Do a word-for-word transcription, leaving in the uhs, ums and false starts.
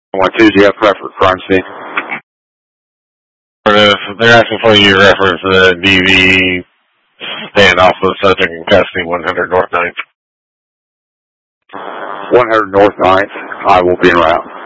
one two, do you have preference crime scene? They're asking for you to reference the D V standoff with subject in custody, one hundred North ninth. one hundred North ninth, I will be en route.